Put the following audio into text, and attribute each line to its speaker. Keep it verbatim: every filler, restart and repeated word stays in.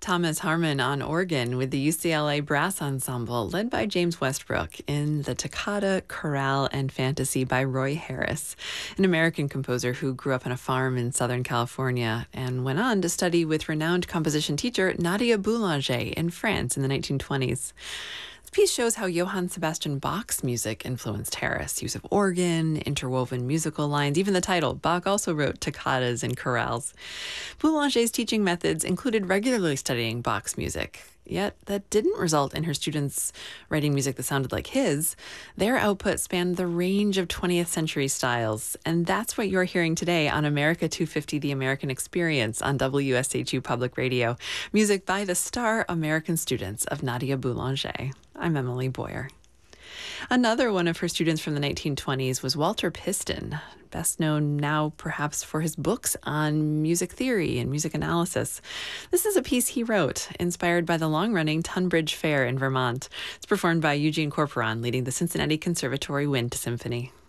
Speaker 1: Thomas Harmon on organ with the U C L A Brass Ensemble, led by James Westbrook, in the Toccata, Chorale, and Fantasy by Roy Harris, an American composer who grew up on a farm in Southern California and went on to study with renowned composition teacher Nadia Boulanger in France in the nineteen twenties. This piece shows how Johann Sebastian Bach's music influenced Harris. Use of organ, interwoven musical lines, even the title. Bach also wrote toccatas and chorales. Boulanger's teaching methods included regularly studying Bach's music. Yet that didn't result in her students writing music that sounded like his. Their output spanned the range of twentieth century styles. And that's what you're hearing today on America two fifty, The American Experience on W S H U Public Radio. Music by the star American students of Nadia Boulanger. I'm Emily Boyer. Another one of her students from the nineteen twenties was Walter Piston, best known now perhaps for his books on music theory and music analysis. This is a piece he wrote, inspired by the long-running Tunbridge Fair in Vermont. It's performed by Eugene Corporon, leading the Cincinnati Conservatory Wind Symphony.